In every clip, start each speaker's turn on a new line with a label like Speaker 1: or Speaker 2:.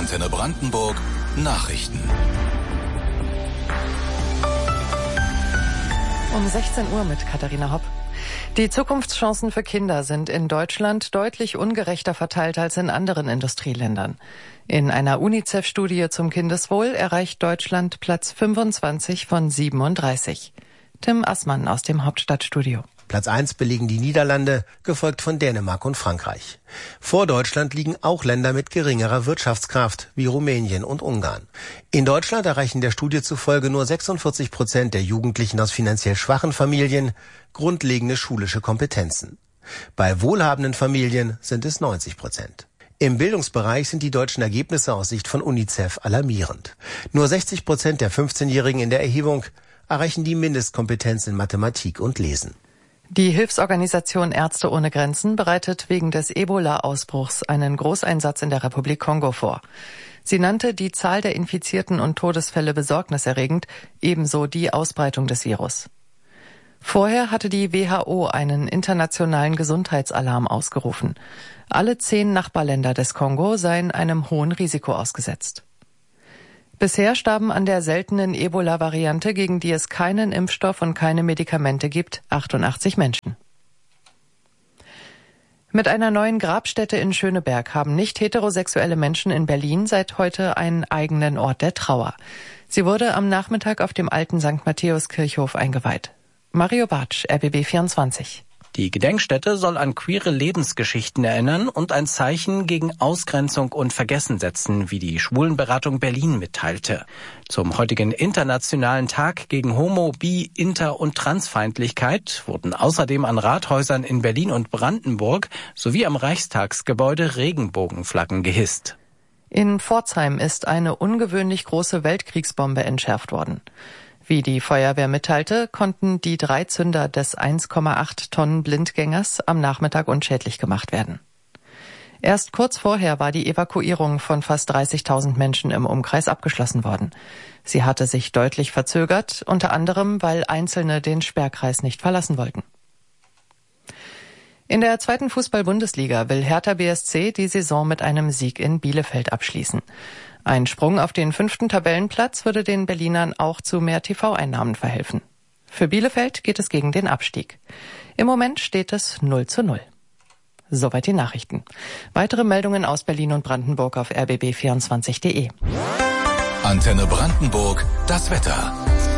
Speaker 1: Antenne Brandenburg Nachrichten.
Speaker 2: Um 16 Uhr mit Katharina Hopp. Die Zukunftschancen für Kinder sind in Deutschland deutlich ungerechter verteilt als in anderen Industrieländern. In einer UNICEF-Studie zum Kindeswohl erreicht Deutschland Platz 25 von 37. Tim Assmann aus dem Hauptstadtstudio.
Speaker 3: Platz 1 belegen die Niederlande, gefolgt von Dänemark und Frankreich. Vor Deutschland liegen auch Länder mit geringerer Wirtschaftskraft, wie Rumänien und Ungarn. In Deutschland erreichen der Studie zufolge nur 46% der Jugendlichen aus finanziell schwachen Familien grundlegende schulische Kompetenzen. Bei wohlhabenden Familien sind es 90%. Im Bildungsbereich sind die deutschen Ergebnisse aus Sicht von UNICEF alarmierend. Nur 60% der 15-Jährigen in der Erhebung erreichen die Mindestkompetenz in Mathematik und Lesen.
Speaker 2: Die Hilfsorganisation Ärzte ohne Grenzen bereitet wegen des Ebola-Ausbruchs einen Großeinsatz in der Republik Kongo vor. Sie nannte die Zahl der Infizierten und Todesfälle besorgniserregend, ebenso die Ausbreitung des Virus. Vorher hatte die WHO einen internationalen Gesundheitsalarm ausgerufen. Alle 10 Nachbarländer des Kongo seien einem hohen Risiko ausgesetzt. Bisher starben an der seltenen Ebola-Variante, gegen die es keinen Impfstoff und keine Medikamente gibt, 88 Menschen. Mit einer neuen Grabstätte in Schöneberg haben nicht heterosexuelle Menschen in Berlin seit heute einen eigenen Ort der Trauer. Sie wurde am Nachmittag auf dem alten St. Matthäus-Kirchhof eingeweiht. Mario Bartsch, RBB 24.
Speaker 4: Die Gedenkstätte soll an queere Lebensgeschichten erinnern und ein Zeichen gegen Ausgrenzung und Vergessen setzen, wie die Schwulenberatung Berlin mitteilte. Zum heutigen Internationalen Tag gegen Homo-, Bi-, Inter- und Transfeindlichkeit wurden außerdem an Rathäusern in Berlin und Brandenburg sowie am Reichstagsgebäude Regenbogenflaggen gehisst.
Speaker 2: In Pforzheim ist eine ungewöhnlich große Weltkriegsbombe entschärft worden. Wie die Feuerwehr mitteilte, konnten die 3 Zünder des 1,8 Tonnen Blindgängers am Nachmittag unschädlich gemacht werden. Erst kurz vorher war die Evakuierung von fast 30.000 Menschen im Umkreis abgeschlossen worden. Sie hatte sich deutlich verzögert, unter anderem, weil Einzelne den Sperrkreis nicht verlassen wollten. In der 2. Fußball-Bundesliga will Hertha BSC die Saison mit einem Sieg in Bielefeld abschließen. Ein Sprung auf den 5. Tabellenplatz würde den Berlinern auch zu mehr TV-Einnahmen verhelfen. Für Bielefeld geht es gegen den Abstieg. Im Moment steht es 0:0. Soweit die Nachrichten. Weitere Meldungen aus Berlin und Brandenburg auf rbb24.de.
Speaker 1: Antenne Brandenburg, das Wetter.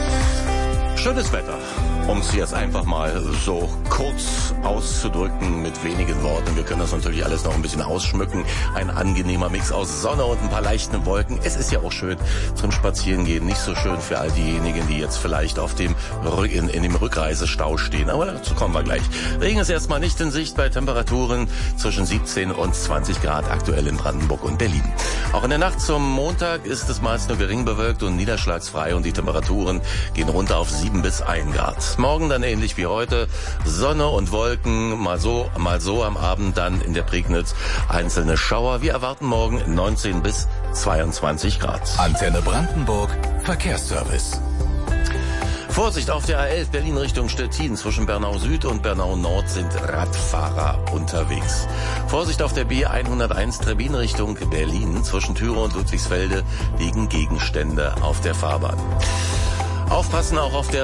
Speaker 5: Schönes Wetter, um es jetzt einfach mal so kurz auszudrücken mit wenigen Worten. Wir können das natürlich alles noch ein bisschen ausschmücken. Ein angenehmer Mix aus Sonne und ein paar leichten Wolken. Es ist ja auch schön zum Spazierengehen. Nicht so schön für all diejenigen, die jetzt vielleicht auf dem in dem Rückreisestau stehen. Aber dazu kommen wir gleich. Regen ist erstmal nicht in Sicht bei Temperaturen zwischen 17 und 20 Grad aktuell in Brandenburg und Berlin. Auch in der Nacht zum Montag ist es meist nur gering bewölkt und niederschlagsfrei und die Temperaturen gehen runter auf 7 bis 1 Grad. Morgen dann ähnlich wie heute, Sonne und Wolken, mal so am Abend dann in der Prignitz einzelne Schauer. Wir erwarten morgen 19 bis 22 Grad.
Speaker 1: Antenne Brandenburg, Verkehrsservice.
Speaker 5: Vorsicht auf der A11 Berlin Richtung Stettin. Zwischen Bernau Süd und Bernau Nord sind Radfahrer unterwegs. Vorsicht auf der B101 Trebbin Richtung Berlin. Zwischen Thüre und Ludwigsfelde liegen Gegenstände auf der Fahrbahn. Aufpassen auch auf der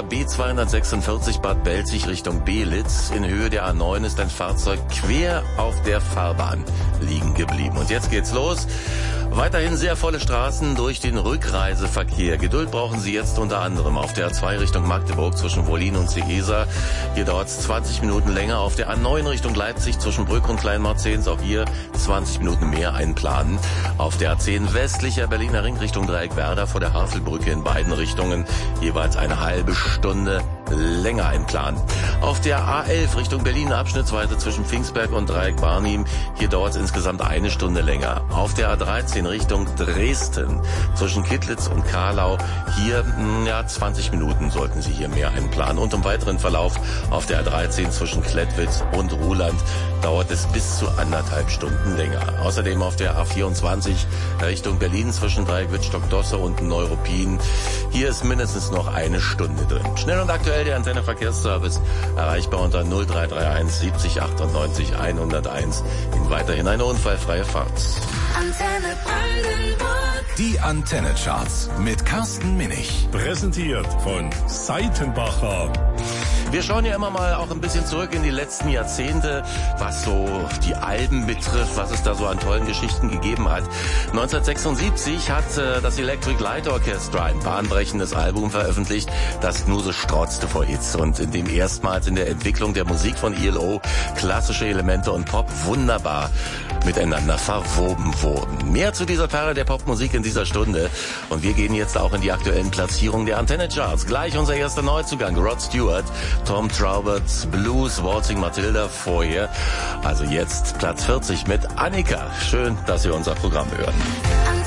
Speaker 5: B246 Bad Belzig Richtung Belitz. In Höhe der A9 ist ein Fahrzeug quer auf der Fahrbahn liegen geblieben. Und jetzt geht's los. Weiterhin sehr volle Straßen durch den Rückreiseverkehr. Geduld brauchen Sie jetzt unter anderem auf der A2 Richtung Magdeburg zwischen Wollin und Seesa. Hier dauert es 20 Minuten länger. Auf der A9 Richtung Leipzig zwischen Brück und Kleinmarzens auch hier 20 Minuten mehr einplanen. Auf der A10 westlicher Berliner Ring Richtung Dreieckwerder vor der Havelbrücke in beiden Richtungen jeweils eine halbe Stunde länger einplanen. Auf der A11 Richtung Berlin abschnittsweise zwischen Pfingstberg und Dreieck-Barnim. Hier dauert es insgesamt eine Stunde länger. Auf der A13 Richtung Dresden zwischen Kittlitz und Karlau. Hier 20 Minuten sollten Sie hier mehr einplanen. Und im weiteren Verlauf auf der A13 zwischen Klettwitz und Ruhland dauert es bis zu 1,5 Stunden länger. Außerdem auf der A24 Richtung Berlin zwischen Dreieck-Wittstock-Dosse und Neuruppin. Hier ist mindestens noch eine Stunde drin. Schnell und aktuell der Antenne Verkehrsservice, erreichbar unter 0331 70 98 101. Ihnen weiterhin eine unfallfreie Fahrt.
Speaker 6: Antenne Brandenburg.
Speaker 1: Die Antenne Charts mit Carsten Minich.
Speaker 7: Präsentiert von Seitenbacher.
Speaker 5: Wir schauen ja immer mal auch ein bisschen zurück in die letzten Jahrzehnte, was so die Alben betrifft, was es da so an tollen Geschichten gegeben hat. 1976 hat das Electric Light Orchestra ein bahnbrechendes Album veröffentlicht, das nur so strotzte vor Hits und in dem erstmals in der Entwicklung der Musik von ELO klassische Elemente und Pop wunderbar miteinander verwoben wurden. Mehr zu dieser Perle der Popmusik in dieser Stunde. Und wir gehen jetzt auch in die aktuellen Platzierungen der Antenne Charts. Gleich unser erster Neuzugang, Rod Stewart, Tom Trauberts Blues, Waltzing Matilda vorher. Also jetzt Platz 40 mit Annika. Schön, dass Sie unser Programm hören.